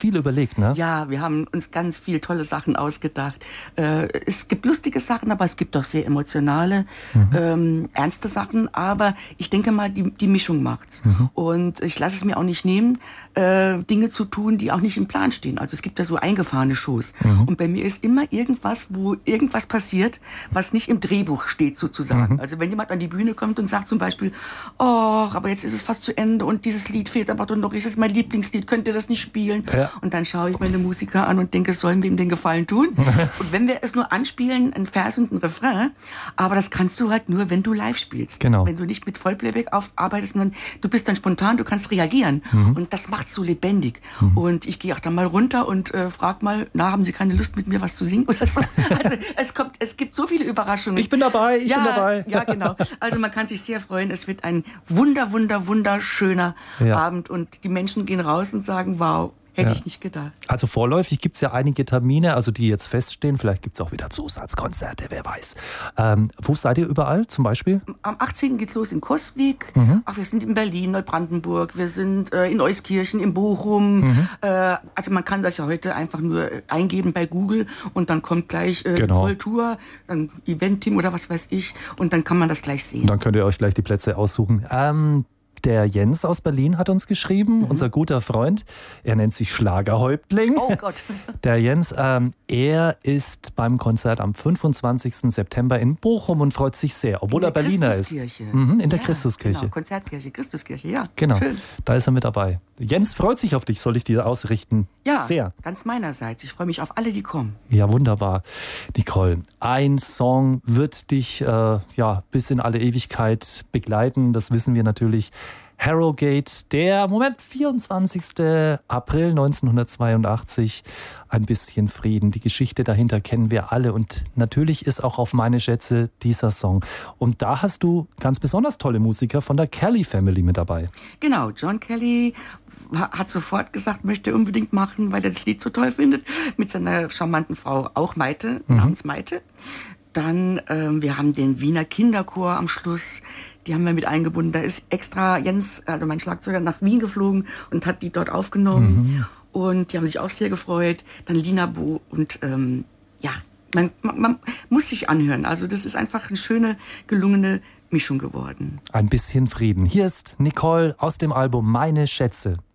viel überlegt, ne? Ja, wir haben uns ganz viel tolle Sachen ausgedacht. Es gibt lustige Sachen, aber es gibt auch sehr emotionale, ernste Sachen. Aber ich denke mal, die Mischung macht's. Und ich lasse es mir auch nicht nehmen, Dinge zu tun, die auch nicht im Plan stehen. Also es gibt ja so eingefahrene Shows. Und bei mir ist immer irgendwas, wo irgendwas passiert, was nicht im Drehbuch steht sozusagen. Also wenn jemand an die Bühne kommt und sagt zum Beispiel, oh, aber jetzt ist es fast zu Ende und dieses Lied fehlt aber doch noch, ist es mein Lieblingslied, könnt ihr das nicht spielen? Ja. Und dann schaue ich meine Musiker an und denke, sollen wir ihm den Gefallen tun? Und wenn wir es nur anspielen, ein Vers und ein Refrain, aber das kannst du halt nur, wenn du live spielst. Genau. Wenn du nicht mit Vollplayback aufarbeitest, sondern du bist dann spontan, du kannst reagieren. Und das macht so lebendig. Und ich gehe auch dann mal runter und frage mal, haben Sie keine Lust mit mir was zu singen oder so? Also es gibt so viele Überraschungen. Ich bin dabei, ich bin dabei. Ja, genau. Also man kann sich sehr freuen. Es wird ein wunderschöner Abend und die Menschen gehen raus und sagen, wow, hätte ich nicht gedacht. Also vorläufig gibt es ja einige Termine, also die jetzt feststehen. Vielleicht gibt es auch wieder Zusatzkonzerte, wer weiß. Wo seid ihr überall zum Beispiel? Am 18. geht's los in Coswig. Ach, wir sind in Berlin, Neubrandenburg. Wir sind in Euskirchen, in Bochum. Also man kann das ja heute einfach nur eingeben bei Google und dann kommt gleich Kultur, dann Event-Team oder was weiß ich. Und dann kann man das gleich sehen. Und dann könnt ihr euch gleich die Plätze aussuchen. Der Jens aus Berlin hat uns geschrieben, unser guter Freund. Er nennt sich Schlagerhäuptling. Oh Gott. Der Jens, er ist beim Konzert am 25. September in Bochum und freut sich sehr, obwohl er Berliner ist. In der Christuskirche. Genau, Konzertkirche, Christuskirche, ja. Genau, schön. Da ist er mit dabei. Jens freut sich auf dich, soll ich dir ausrichten? Ja, sehr. Ganz meinerseits. Ich freue mich auf alle, die kommen. Ja, wunderbar. Nicole, ein Song wird dich bis in alle Ewigkeit begleiten, das wissen wir natürlich. Harrogate, der 24. April 1982, ein bisschen Frieden. Die Geschichte dahinter kennen wir alle und natürlich ist auch auf meine Schätze dieser Song. Und da hast du ganz besonders tolle Musiker von der Kelly Family mit dabei. Genau, John Kelly hat sofort gesagt, möchte unbedingt machen, weil er das Lied so toll findet, mit seiner charmanten Frau, auch Maite, namens Maite. Dann, wir haben den Wiener Kinderchor am Schluss, die haben wir mit eingebunden. Da ist extra Jens, also mein Schlagzeuger, nach Wien geflogen und hat die dort aufgenommen. Und die haben sich auch sehr gefreut. Dann Lina Bo und man muss sich anhören. Also das ist einfach eine schöne, gelungene Mischung geworden. Ein bisschen Frieden. Hier ist Nicole aus dem Album Meine Schätze.